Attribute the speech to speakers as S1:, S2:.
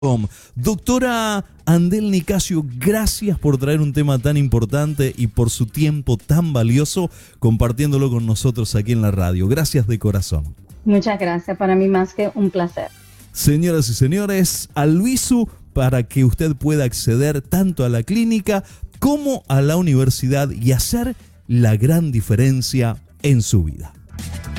S1: Doctora Andel Nicasio, gracias por traer un tema tan importante y por su tiempo tan valioso compartiéndolo con nosotros aquí en la radio. Gracias de corazón.
S2: Muchas gracias, para mí más que un placer.
S1: Señoras y señores, Albizu, para que usted pueda acceder tanto a la clínica como a la universidad y hacer la gran diferencia en su vida.